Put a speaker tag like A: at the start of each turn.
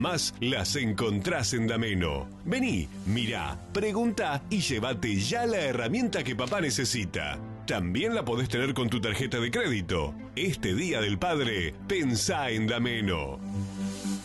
A: Más las encontrás en Dameno. Vení, mirá, pregunta y llévate ya la herramienta que papá necesita. También la podés tener con tu tarjeta de crédito. Este Día del Padre, pensá en Dameno.